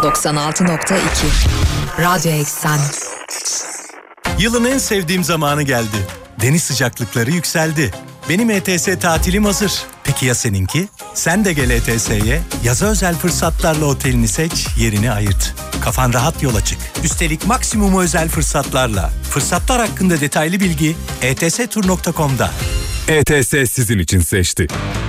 96.2 Radyo Eksen. Yılın en sevdiğim zamanı geldi. Deniz sıcaklıkları yükseldi. Benim ETS tatilim hazır. Peki ya seninki? Sen de gel ETS'ye. Yaza özel fırsatlarla otelini seç, yerini ayırt. Kafan rahat yola çık. Üstelik maksimum özel fırsatlarla. Fırsatlar hakkında detaylı bilgi etstur.com'da. ETS sizin için seçti.